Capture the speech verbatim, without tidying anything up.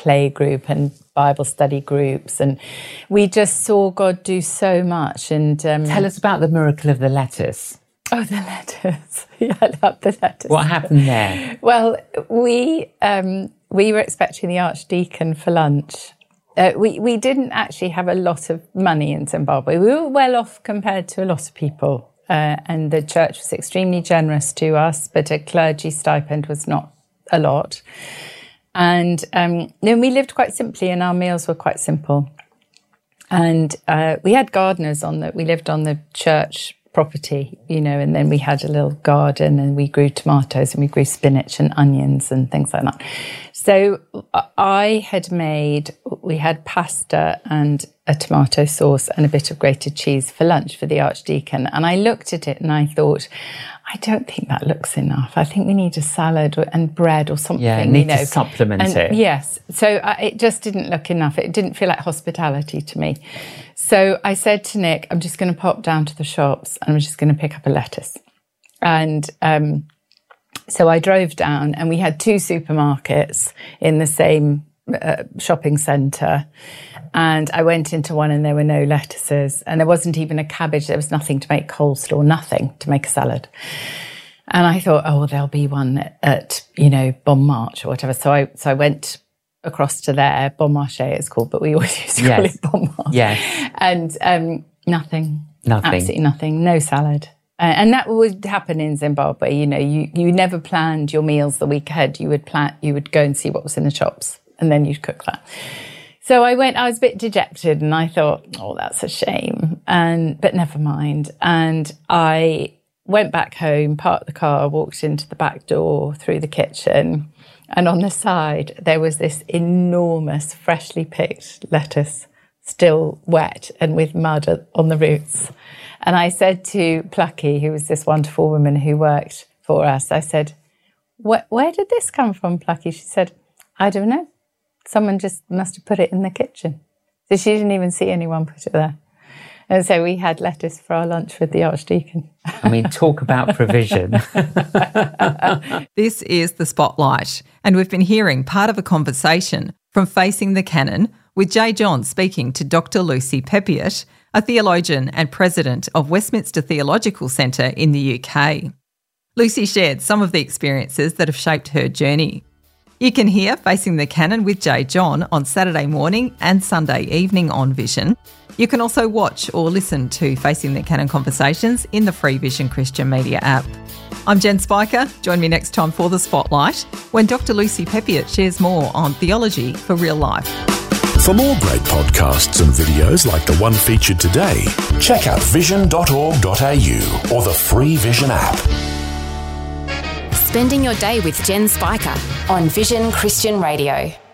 play group and Bible study groups, and we just saw God do so much. And um, tell us about the miracle of the lettuce. Oh, the lettuce! Yeah, I love the lettuce. What happened there? Well, we um, we were expecting the Archdeacon for lunch. Uh, we we didn't actually have a lot of money in Zimbabwe. We were well off compared to a lot of people. Uh, and the church was extremely generous to us, but a clergy stipend was not a lot. And um, then we lived quite simply, and our meals were quite simple. And uh, we had gardeners on the, we lived on the church property, you know, and then we had a little garden, and we grew tomatoes and we grew spinach and onions and things like that. So I had made, we had pasta and a tomato sauce and a bit of grated cheese for lunch for the Archdeacon. And I looked at it and I thought, I don't think that looks enough. I think we need a salad and bread or something. Yeah, need you know. to supplement and, it. Yes. So I, it just didn't look enough. It didn't feel like hospitality to me. So I said to Nick, I'm just going to pop down to the shops and I'm just going to pick up a lettuce. And um, so I drove down, and we had two supermarkets in the same uh, shopping centre. And I went into one and there were no lettuces, and there wasn't even a cabbage. There was nothing to make coleslaw, nothing to make a salad. And I thought, oh, well, there'll be one at, at you know, Bon Marche or whatever. So I so I went across to there. Bon Marché it's called, but we always used to call yes. it Bon Marche. Yes. And um, nothing. Nothing. Absolutely nothing. No salad. Uh, and that would happen in Zimbabwe. You know, you, you never planned your meals the week ahead. You would plan, you would go and see what was in the shops, and then you'd cook that. So I went, I was a bit dejected, and I thought, oh, that's a shame. And, but never mind. And I went back home, parked the car, walked into the back door through the kitchen. And on the side, there was this enormous, freshly picked lettuce, still wet and with mud on the roots. And I said to Plucky, who was this wonderful woman who worked for us, I said, where, where did this come from, Plucky? She said, I don't know. Someone just must have put it in the kitchen. So she didn't even see anyone put it there. And so we had lettuce for our lunch with the Archdeacon. I mean, talk about provision. This is The Spotlight, and we've been hearing part of a conversation from Facing the Canon with J. John speaking to Doctor Lucy Peppiatt, a theologian and president of Westminster Theological Centre in the U K. Lucy shared some of the experiences that have shaped her journey. You can hear Facing the Canon with J. John on Saturday morning and Sunday evening on Vision. You can also watch or listen to Facing the Canon conversations in the free Vision Christian Media app. I'm Jen Spiker. Join me next time for The Spotlight, when Doctor Lucy Peppiatt shares more on theology for real life. For more great podcasts and videos like the one featured today, check out vision dot org dot a u or the free Vision app. Spending your day with Jen Spiker on Vision Christian Radio.